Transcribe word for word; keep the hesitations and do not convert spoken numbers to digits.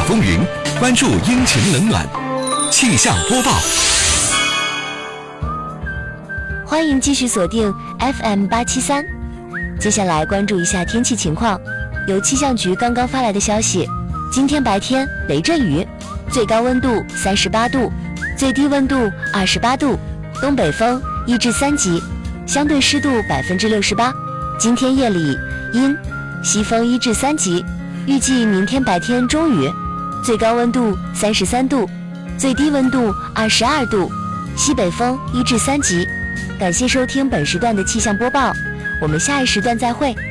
风云，关注阴晴冷暖。气象播报， 欢迎继续锁定 F M 八七三。接下来关注一下天气情况。由气象局刚刚发来的消息，今天白天雷阵雨，最高温度三十八度，最低温度二十八度，东北风一至三级，相对湿度百分之六十八。今天夜里阴，西风一至三级，预计明天白天中雨，最高温度三十三度，最低温度二十二度，西北风一至三级。感谢收听本时段的气象播报，我们下一时段再会。